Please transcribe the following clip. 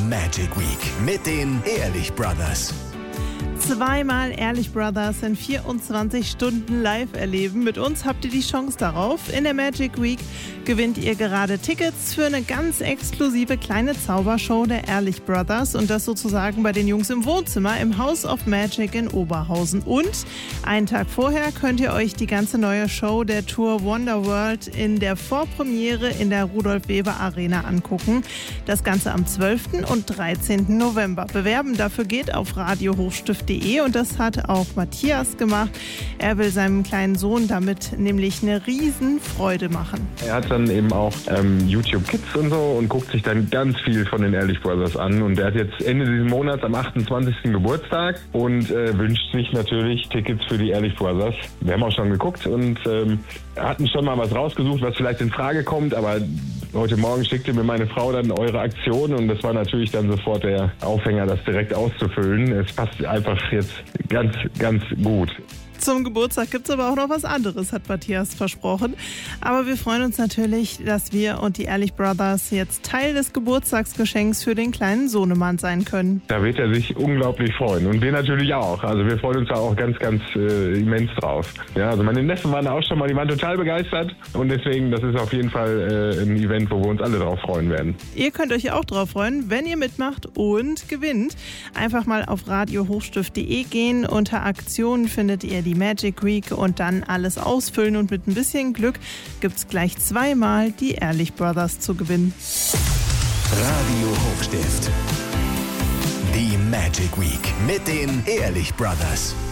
Magic Week mit den Ehrlich Brothers. Zweimal Ehrlich Brothers in 24 Stunden live erleben. Mit uns habt ihr die Chance darauf. In der Magic Week gewinnt ihr gerade Tickets für eine ganz exklusive kleine Zaubershow der Ehrlich Brothers und das sozusagen bei den Jungs im Wohnzimmer im House of Magic in Oberhausen. Und einen Tag vorher könnt ihr euch die ganze neue Show der Tour Wonderworld in der Vorpremiere in der Rudolf-Weber-Arena angucken. Das Ganze am 12. und 13. November. Bewerben dafür geht auf radiohochstift.de und das hat auch Matthias gemacht. Er will seinem kleinen Sohn damit nämlich eine Riesenfreude machen. Er hat dann eben auch YouTube Kids und so und guckt sich dann ganz viel von den Ehrlich Brothers an. Und er hat jetzt Ende dieses Monats am 28. Geburtstag und wünscht sich natürlich Tickets für die Ehrlich Brothers. Wir haben auch schon geguckt und hatten schon mal was rausgesucht, was vielleicht in Frage kommt, aber heute Morgen schickte mir meine Frau dann eure Aktion und das war natürlich dann sofort der Aufhänger, das direkt auszufüllen. Es passt einfach jetzt ganz, ganz gut. Zum Geburtstag gibt es aber auch noch was anderes, hat Matthias versprochen. Aber wir freuen uns natürlich, dass wir und die Ehrlich Brothers jetzt Teil des Geburtstagsgeschenks für den kleinen Sohnemann sein können. Da wird er sich unglaublich freuen und wir natürlich auch. Also wir freuen uns da auch ganz, ganz immens drauf. Ja, also meine Neffen waren auch schon mal, die waren total begeistert und deswegen, das ist auf jeden Fall ein Event, wo wir uns alle drauf freuen werden. Ihr könnt euch auch drauf freuen, wenn ihr mitmacht und gewinnt. Einfach mal auf radiohochstift.de gehen. Unter Aktionen findet ihr die Magic Week und dann alles ausfüllen und mit ein bisschen Glück gibt's gleich zweimal die Ehrlich Brothers zu gewinnen. Radio Hochstift. Die Magic Week mit den Ehrlich Brothers.